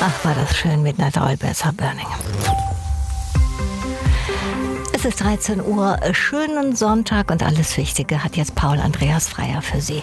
Ach, war das schön, Midnight Oil, Besser Burning. Es ist 13 Uhr, schönen Sonntag und alles Wichtige hat jetzt Paul Andreas Freier für Sie.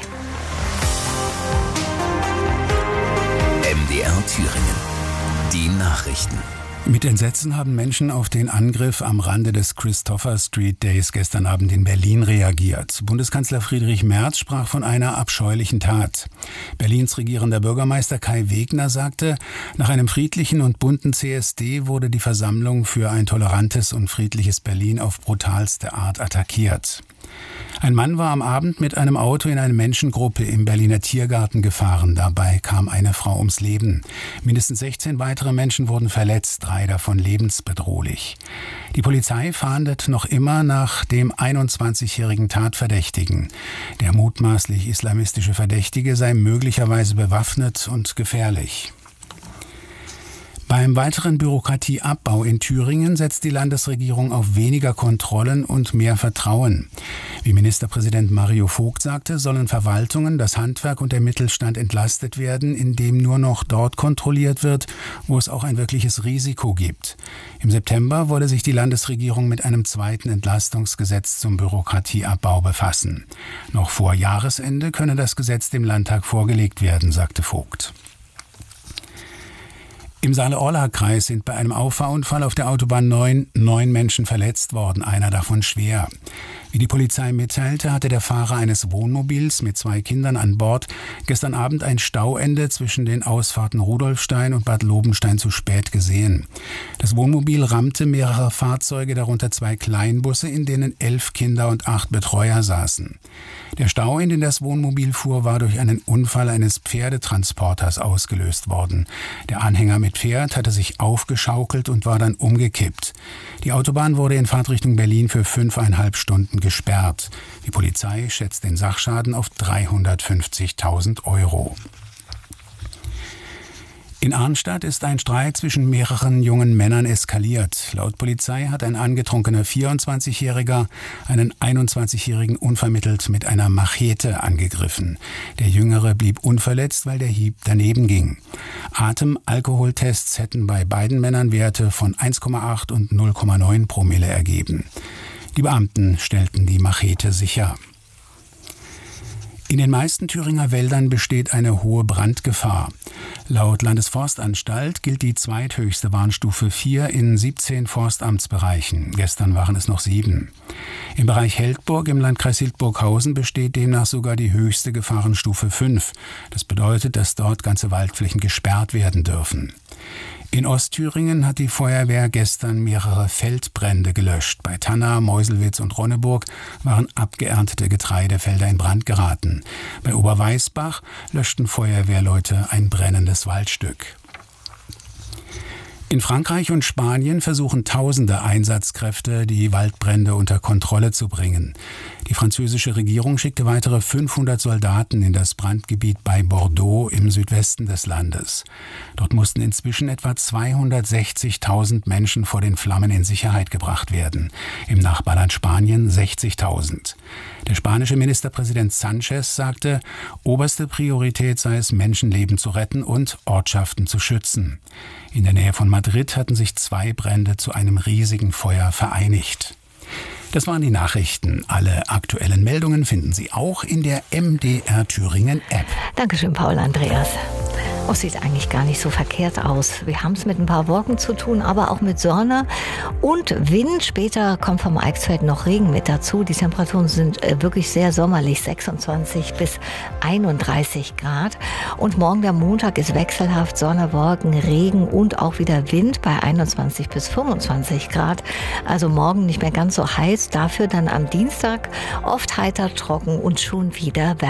MDR Thüringen. Die Nachrichten. Mit Entsetzen haben Menschen auf den Angriff am Rande des Christopher Street Days gestern Abend in Berlin reagiert. Bundeskanzler Friedrich Merz sprach von einer abscheulichen Tat. Berlins regierender Bürgermeister Kai Wegner sagte, nach einem friedlichen und bunten CSD wurde die Versammlung für ein tolerantes und friedliches Berlin auf brutalste Art attackiert. Ein Mann war am Abend mit einem Auto in eine Menschengruppe im Berliner Tiergarten gefahren. Dabei kam eine Frau ums Leben. Mindestens 16 weitere Menschen wurden verletzt, 3 davon lebensbedrohlich. Die Polizei fahndet noch immer nach dem 21-jährigen Tatverdächtigen. Der mutmaßlich islamistische Verdächtige sei möglicherweise bewaffnet und gefährlich. Beim weiteren Bürokratieabbau in Thüringen setzt die Landesregierung auf weniger Kontrollen und mehr Vertrauen. Wie Ministerpräsident Mario Vogt sagte, sollen Verwaltungen, das Handwerk und der Mittelstand entlastet werden, indem nur noch dort kontrolliert wird, wo es auch ein wirkliches Risiko gibt. Im September wolle sich die Landesregierung mit einem zweiten Entlastungsgesetz zum Bürokratieabbau befassen. Noch vor Jahresende könne das Gesetz dem Landtag vorgelegt werden, sagte Vogt. Im Saale-Orla-Kreis sind bei einem Auffahrunfall auf der Autobahn 9 Menschen verletzt worden, einer davon schwer. Wie die Polizei mitteilte, hatte der Fahrer eines Wohnmobils mit 2 Kindern an Bord gestern Abend ein Stauende zwischen den Ausfahrten Rudolfstein und Bad Lobenstein zu spät gesehen. Das Wohnmobil rammte mehrere Fahrzeuge, darunter 2 Kleinbusse, in denen 11 Kinder und 8 Betreuer saßen. Der Stau, in den das Wohnmobil fuhr, war durch einen Unfall eines Pferdetransporters ausgelöst worden. Der Anhänger mit Pferd hatte sich aufgeschaukelt und war dann umgekippt. Die Autobahn wurde in Fahrtrichtung Berlin für 5,5 Stunden gesperrt. Die Polizei schätzt den Sachschaden auf 350.000 €. In Arnstadt ist ein Streit zwischen mehreren jungen Männern eskaliert. Laut Polizei hat ein angetrunkener 24-Jähriger einen 21-Jährigen unvermittelt mit einer Machete angegriffen. Der Jüngere blieb unverletzt, weil der Hieb daneben ging. Atem-Alkoholtests hätten bei beiden Männern Werte von 1,8 und 0,9 Promille ergeben. Die Beamten stellten die Machete sicher. In den meisten Thüringer Wäldern besteht eine hohe Brandgefahr. Laut Landesforstanstalt gilt die zweithöchste Warnstufe 4 in 17 Forstamtsbereichen. Gestern waren es noch 7. Im Bereich Heldburg im Landkreis Hildburghausen besteht demnach sogar die höchste Gefahrenstufe 5. Das bedeutet, dass dort ganze Waldflächen gesperrt werden dürfen. In Ostthüringen hat die Feuerwehr gestern mehrere Feldbrände gelöscht. Bei Tanna, Meuselwitz und Ronneburg waren abgeerntete Getreidefelder in Brand geraten. Bei Oberweißbach löschten Feuerwehrleute ein brennendes Waldstück. In Frankreich und Spanien versuchen tausende Einsatzkräfte, die Waldbrände unter Kontrolle zu bringen. Die französische Regierung schickte weitere 500 Soldaten in das Brandgebiet bei Bordeaux im Südwesten des Landes. Dort mussten inzwischen etwa 260.000 Menschen vor den Flammen in Sicherheit gebracht werden. Im Nachbarland Spanien 60.000. Der spanische Ministerpräsident Sánchez sagte, oberste Priorität sei es, Menschenleben zu retten und Ortschaften zu schützen. In der Nähe von Madrid hatten sich 2 Brände zu einem riesigen Feuer vereinigt. Das waren die Nachrichten. Alle aktuellen Meldungen finden Sie auch in der MDR Thüringen App. Dankeschön, Paul Andreas. Oh, sieht eigentlich gar nicht so verkehrt aus. Wir haben es mit ein paar Wolken zu tun, aber auch mit Sonne und Wind. Später kommt vom Eichsfeld noch Regen mit dazu. Die Temperaturen sind wirklich sehr sommerlich, 26 bis 31 Grad. Und morgen, der Montag, ist wechselhaft Sonne, Wolken, Regen und auch wieder Wind bei 21 bis 25 Grad. Also morgen nicht mehr ganz so heiß, dafür dann am Dienstag oft heiter, trocken und schon wieder wärmer.